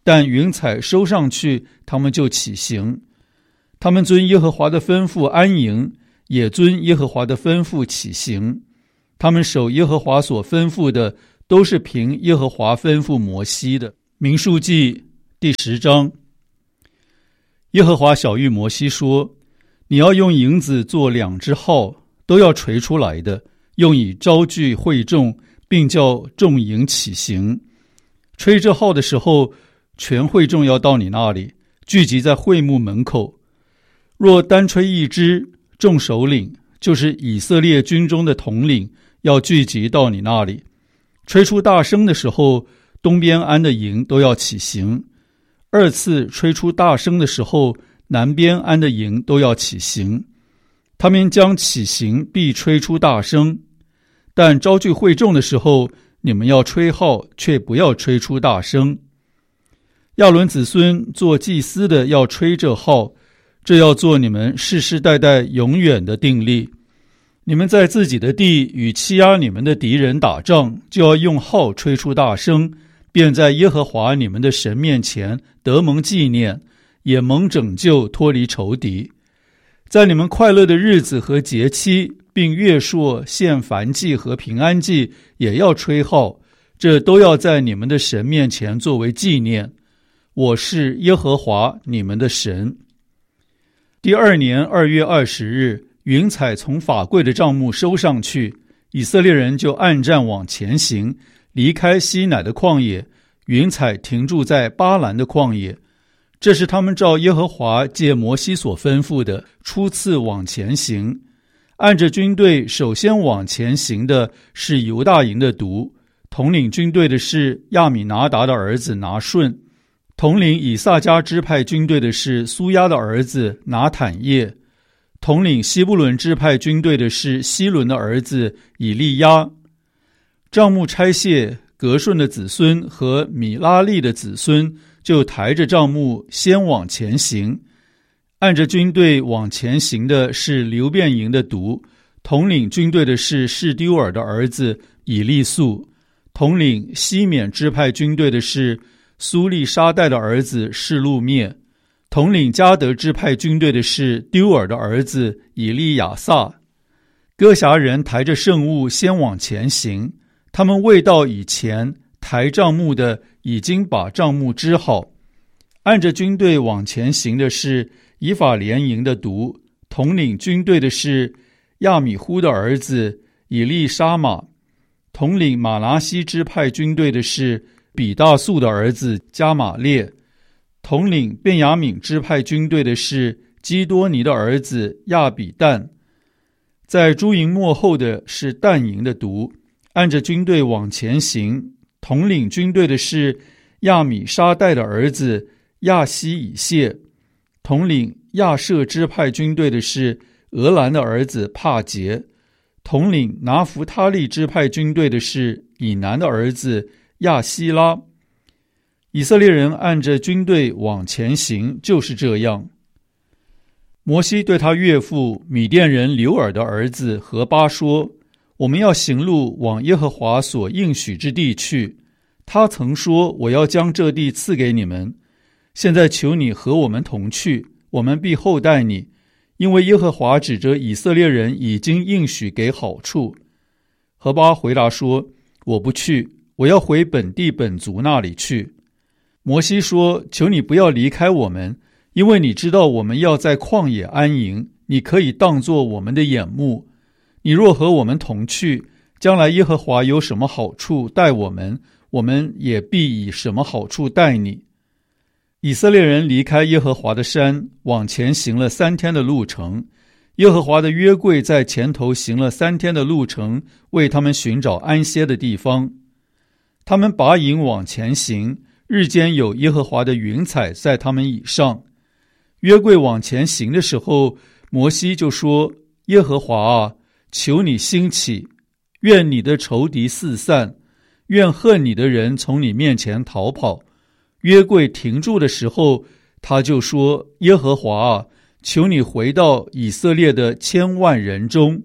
但云彩收上去，他们就起行。他们遵耶和华的吩咐安营，也遵耶和华的吩咐起行。他们守耶和华所吩咐的，都是凭耶和华吩咐摩西的。民数记第10章。耶和华晓谕摩西说，你要用银子做2只号，都要锤出来的，用以招聚会众，并叫众营起行。吹这号的时候，全会众要到你那里，聚集在会幕门口。若单吹1支，众首领，就是以色列军中的统领，要聚集到你那里。吹出大声的时候，东边安的营都要起行。2次吹出大声的时候，南边安的营都要起行。他们将起行，必吹出大声。但招聚会众的时候，你们要吹号，却不要吹出大声。亚伦子孙做祭司的要吹这号，这要做你们世世代代永远的定例。你们在自己的地与欺压你们的敌人打仗，就要用号吹出大声，便在耶和华你们的神面前得蒙纪念，也蒙拯救，脱离仇敌。在你们快乐的日子和节期，并月朔、献燔祭和平安祭，也要吹号，这都要在你们的神面前作为纪念。我是耶和华你们的神。第2年2月20日，云彩从法柜的帐幕收上去，以色列人就按战往前行，离开西乃的旷野，云彩停住在巴兰的旷野。这是他们照耶和华借摩西所吩咐的，初次往前行。按着军队首先往前行的是犹大营的督，统领军队的是亚米拿达的儿子拿顺，统领以萨迦支派军队的是苏亚的儿子拿坦叶，统领西布伦支派军队的是希伦的儿子以利亚。帐幕拆卸，革顺的子孙和米拉利的子孙就抬着帐幕先往前行。按着军队往前行的是流便营的督，统领军队的是示丢尔的儿子以利素，统领西缅支派军队的是苏利沙代的儿子示路灭，统领迦得支派军队的是丢尔的儿子以利亚撒。哥辖人抬着圣物先往前行，他们未到以前，抬帐幕的已经把帐幕支好。按着军队往前行的是以法莲营的督，统领军队的是亚米忽的儿子以利沙玛，统领马拿西支派军队的是比大素的儿子加玛列，统领便雅悯支派军队的是基多尼的儿子亚比旦。在诸营末后的是但营的督，按着军队往前行，统领军队的是亚米沙代的儿子亚西以谢，统领亚舍支派军队的是俄兰的儿子帕杰，统领拿弗他利支派军队的是以南的儿子亚希拉。以色列人按着军队往前行，就是这样。摩西对他岳父米甸人流尔的儿子何巴说，我们要行路往耶和华所应许之地去。他曾说，我要将这地赐给你们。现在求你和我们同去，我们必厚待你，因为耶和华指着以色列人已经应许给好处。何巴回答说，我不去，我要回本地本族那里去。摩西说，求你不要离开我们，因为你知道我们要在旷野安营，你可以当作我们的眼目。你若和我们同去，将来耶和华有什么好处待我们，我们也必以什么好处待你。以色列人离开耶和华的山，往前行了3天的路程。耶和华的约柜在前头行了3天的路程，为他们寻找安歇的地方。他们拔营往前行，日间有耶和华的云彩在他们以上。约柜往前行的时候，摩西就说，耶和华啊，求你兴起，愿你的仇敌四散，愿恨你的人从你面前逃跑。约柜停住的时候，他就说，耶和华啊，求你回到以色列的千万人中。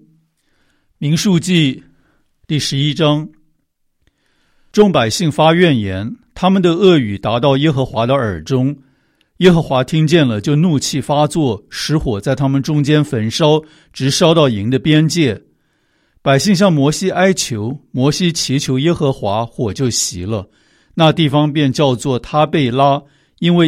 民数记第11章。众百姓发怨言， 他们的恶语达到耶和华的耳中，耶和华听见了，就怒气发作，使火在他们中间焚烧，直烧到营的边界。百姓向摩西哀求，摩西祈求耶和华，火就熄了，那地方便叫做他贝拉，因为